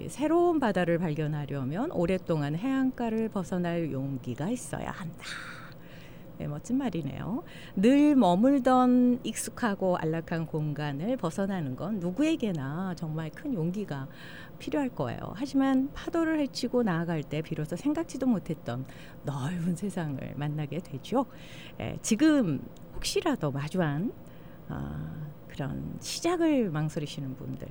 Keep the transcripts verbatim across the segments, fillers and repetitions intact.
이 새로운 바다를 발견하려면 오랫동안 해안가를 벗어날 용기가 있어야 한다. 네, 멋진 말이네요. 늘 머물던 익숙하고 안락한 공간을 벗어나는 건 누구에게나 정말 큰 용기가 필요할 거예요. 하지만 파도를 헤치고 나아갈 때 비로소 생각지도 못했던 넓은 세상을 만나게 되죠. 예, 지금 혹시라도 마주한 어, 그런 시작을 망설이시는 분들,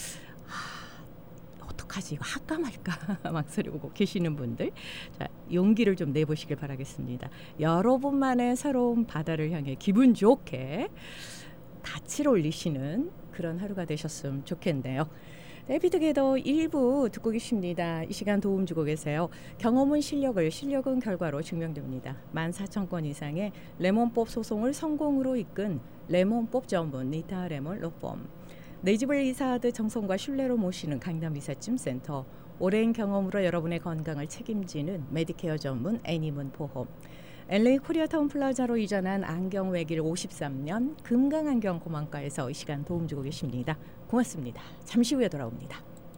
어떡하지 이거 할까 말까 망설이고 계시는 분들, 자, 용기를 좀 내보시길 바라겠습니다. 여러분만의 새로운 바다를 향해 기분 좋게 닻을 올리시는 그런 하루가 되셨으면 좋겠네요. 에비투게더 일 부 듣고 계십니다. 이 시간 도움 주고 계세요. 경험은 실력을, 실력은 결과로 증명됩니다. 만 사천 건 이상의 레몬법 소송을 성공으로 이끈 레몬법 전문 니타 레몬 로펌, 내 집을 이사하듯 정성과 신뢰로 모시는 강남 이삿짐 센터, 오랜 경험으로 여러분의 건강을 책임지는 메디케어 전문 애니문 보험, 엘에이 코리아타운 플라자로 이전한 안경 외길 오십삼 년 금강안경 고만가에서 이 시간 도움 주고 계십니다. 고맙습니다. 잠시 후에 돌아옵니다.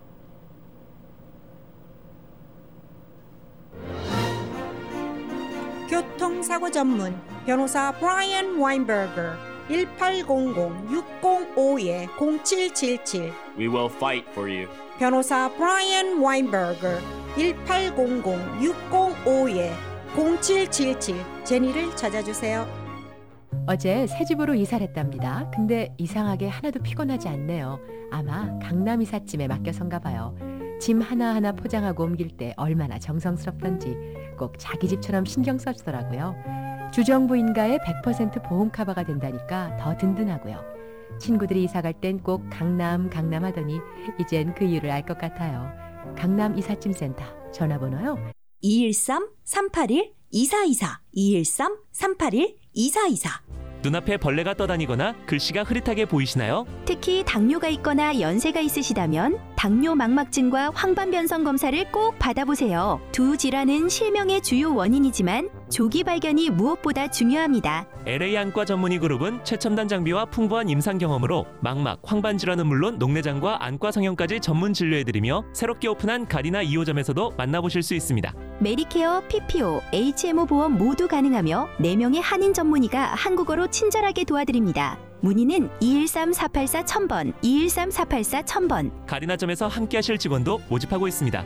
교통사고 전문 변호사 브라이언 와인버거 일팔공공 육공오이 공칠칠칠 We will fight for you. 변호사 브라이언 와인버거 일팔공공 육공오이 공칠칠칠 제니를 찾아주세요. 어제 새 집으로 이사를 했답니다. 근데 이상하게 하나도 피곤하지 않네요. 아마 강남 이삿짐에 맡겨선가 봐요. 짐 하나하나 포장하고 옮길 때 얼마나 정성스럽던지 꼭 자기 집처럼 신경 써주더라고요. 주정부인가에 백 퍼센트 보험 커버가 된다니까 더 든든하고요. 친구들이 이사갈 땐 꼭 강남 강남 하더니 이젠 그 이유를 알 것 같아요. 강남 이삿짐 센터 전화번호요. 이일삼 삼팔일 이사이사 이일삼 삼팔일 이사이사. 눈앞에 벌레가 떠다니거나 글씨가 흐릿하게 보이시나요? 특히 당뇨가 있거나 연세가 있으시다면 당뇨 망막증과 황반변성 검사를 꼭 받아보세요. 두 질환은 실명의 주요 원인이지만 조기 발견이 무엇보다 중요합니다. 엘에이 안과 전문의 그룹은 최첨단 장비와 풍부한 임상 경험으로 망막, 황반 질환은 물론 녹내장과 안과 성형까지 전문 진료해드리며 새롭게 오픈한 가디나 이 호점에서도 만나보실 수 있습니다. 메디케어, 피피오, 에이치엠오 보험 모두 가능하며 네 명의 한인 전문의가 한국어로 친절하게 도와드립니다. 문의는 이일삼 사팔사 천번, 이일삼 사팔사 천번. 가디나점에서 함께하실 직원도 모집하고 있습니다.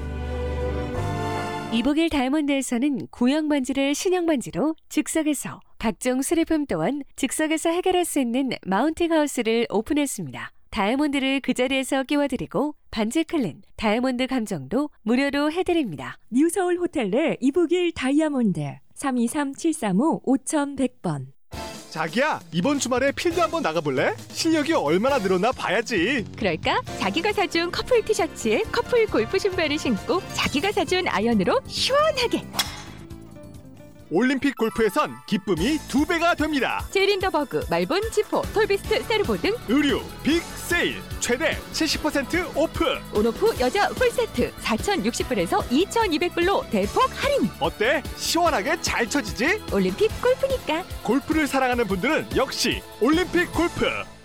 이복일 다이아몬드에서는 구형 반지를 신형 반지로 즉석에서, 각종 수리품 또한 즉석에서 해결할 수 있는 마운팅 하우스를 오픈했습니다. 다이아몬드를 그 자리에서 끼워드리고 반지 클린, 다이아몬드 감정도 무료로 해드립니다. 뉴서울 호텔 내 이복일 다이아몬드 삼이삼 칠삼오 오천백 번. 자기야, 이번 주말에 필드 한번 나가볼래? 실력이 얼마나 늘었나 봐야지. 그럴까? 자기가 사준 커플 티셔츠에 커플 골프 신발을 신고 자기가 사준 아이언으로 시원하게. 올림픽 골프에선 기쁨이 두 배가 됩니다. 제린더버그, 말본, 지포, 톨비스트, 세르보 등 의류 빅 세일 최대 칠십 퍼센트 오프. 온오프 여자 풀세트 사천육십 불에서 이천이백 불로 대폭 할인. 어때? 시원하게 잘 쳐지지? 올림픽 골프니까. 골프를 사랑하는 분들은 역시 올림픽 골프.